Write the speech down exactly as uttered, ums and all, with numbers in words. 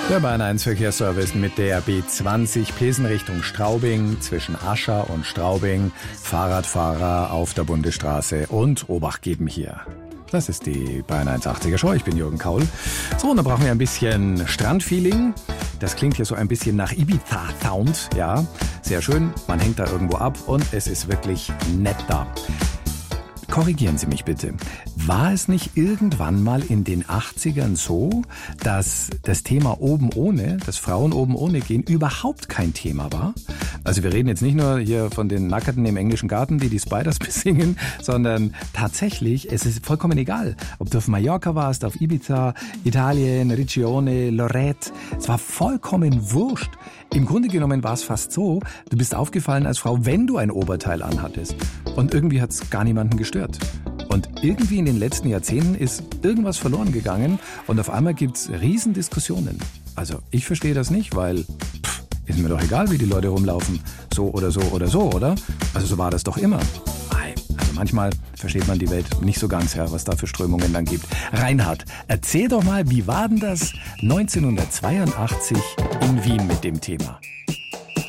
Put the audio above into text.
Der Bayern eins Verkehrsservice mit der B zwanzig Plesen Richtung Straubing, zwischen Ascher und Straubing. Fahrradfahrer auf der Bundesstraße und Obacht geben hier. Das ist die Bayern eins achtziger Show. Ich bin Jürgen Kaul. So, und dann brauchen wir ein bisschen Strandfeeling. Das klingt hier so ein bisschen nach Ibiza-Sound. Ja, sehr schön. Man hängt da irgendwo ab und es ist wirklich nett da. Korrigieren Sie mich bitte. War es nicht irgendwann mal in den achtzigern so, dass das Thema oben ohne, dass Frauen oben ohne gehen, überhaupt kein Thema war? Also wir reden jetzt nicht nur hier von den Nackerten im englischen Garten, die die Spiders besingen, sondern tatsächlich, es ist vollkommen egal, ob du auf Mallorca warst, auf Ibiza, Italien, Riccione, Lorette. Es war vollkommen wurscht. Im Grunde genommen war es fast so, du bist aufgefallen als Frau, wenn du ein Oberteil anhattest. Und irgendwie hat es gar niemanden gestört. Und irgendwie in den letzten Jahrzehnten ist irgendwas verloren gegangen und auf einmal gibt's Riesendiskussionen. Also ich verstehe das nicht, weil pff, ist mir doch egal, wie die Leute rumlaufen. So oder so oder so, oder? Also so war das doch immer. Also manchmal versteht man die Welt nicht so ganz, ja, was da für Strömungen dann gibt. Reinhard, erzähl doch mal, wie war denn das neunzehnhundertzweiundachtzig in Wien mit dem Thema?